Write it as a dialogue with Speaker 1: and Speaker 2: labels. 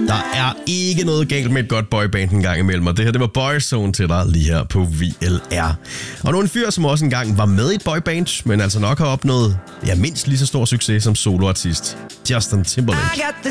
Speaker 1: Der er ikke noget galt med et godt boyband en gang imellem, og det her, det var Boyzone til dig lige her på VLR. Og nu en fyr, som også engang var med i et boyband, men altså nok har opnået mindst lige så stor succes som soloartist. Justin Timberlake.